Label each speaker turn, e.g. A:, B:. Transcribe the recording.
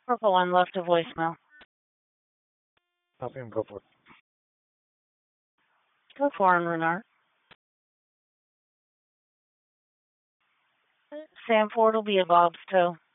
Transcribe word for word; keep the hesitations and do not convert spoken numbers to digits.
A: Purple one left a voicemail.
B: Help him go for it.
A: Go for him, Renard. Sam Ford will be a Bob's toe.